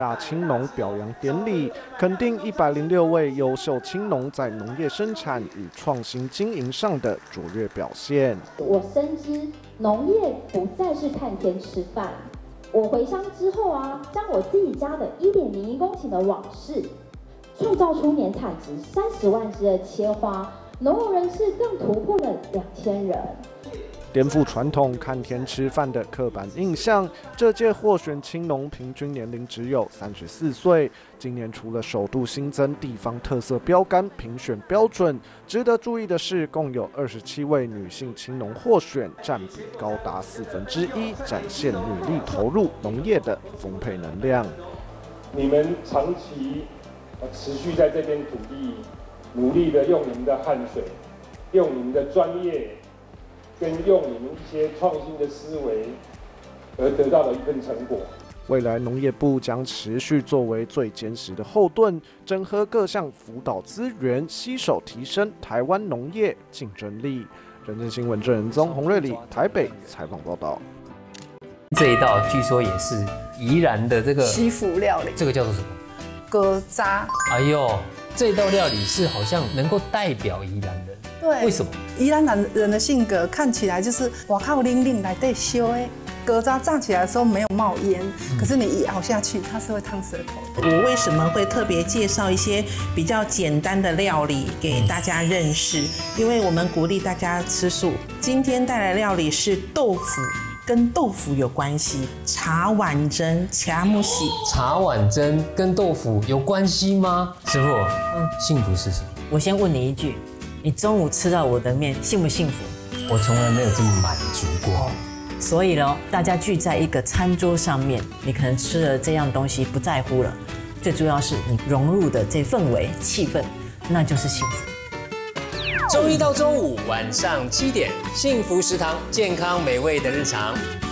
大青农表扬典礼肯定106位优秀青农在农业生产与创新经营上的卓越表现。 我深知农业不再是看天吃饭。我回乡之后将我自己家的1.01公顷的网室，创造出年产值30万只的切花，农友人士更突破了2000人。 颠覆传统看天吃饭的刻板印象，这届获选青农平均年龄只有34岁。今年除了首度新增地方特色标杆评选标准，值得注意的是，共有27位女性青农获选，占比高达1/4，展现女力投入农业的丰沛能量。 你们长期持续在这片土地努力的用你们的汗水，用你们的专业。跟用你们一些创新的思维而得到的一份成果。 未来农业部将持续作为最坚实的后盾，整合各项辅导资源，携手提升台湾农业竞争力。人dân新闻郑仁宗、洪瑞里台北采访报道。 这一道据说也是宜兰的这个西府料理， 这个叫做什么？ 疙渣。 哎呦，这道料理是好像能够代表宜兰人。 对， 为什么？ 宜兰人的性格看起来就是哇靠拎拎来对修哎，疙瘩炸起来的时候没有冒烟，可是你一咬下去，它是会烫舌头的。我为什么会特别介绍一些比较简单的料理给大家认识？因为我们鼓励大家吃素。今天带来料理是豆腐。跟豆腐有关系，茶碗蒸、卡木喜。 茶碗蒸跟豆腐有关系吗？师傅，幸福是什么？ 我先问你一句，你中午吃到我的面，幸不幸福？ 我从来没有这么满足过。 所以呢，大家聚在一个餐桌上面，你可能吃了这样东西不在乎了，最主要是你融入的这氛围、气氛，那就是幸福。 周一到周五晚上7点，幸福食堂，健康美味的日常。